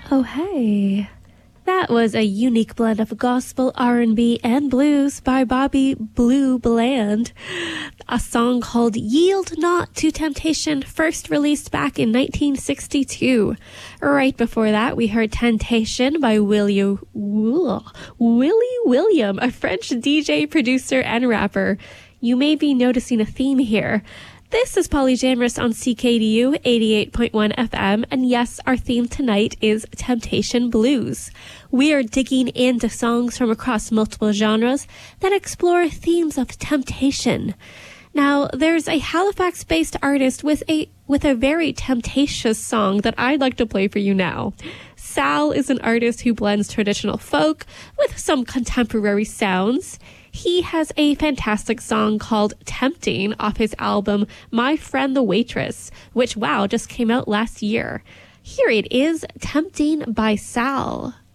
Oh, hey. That was a unique blend of gospel, R&B, and blues by Bobby Blue Bland. A song called Yield Not to Temptation, first released back in 1962. Right before that, we heard Temptation by Willie William, a French DJ, producer, and rapper. You may be noticing a theme here. This is Polyjamorous on CKDU 88.1 FM, and yes, our theme tonight is Temptation Blues. We are digging into songs from across multiple genres that explore themes of temptation. Now, there's a Halifax-based artist with a very temptatious song that I'd like to play for you now. Sal is an artist who blends traditional folk with some contemporary sounds. He has a fantastic song called Tempting off his album My Friend the Waitress, which, wow, just came out last year. Here it is, Tempting by Sal.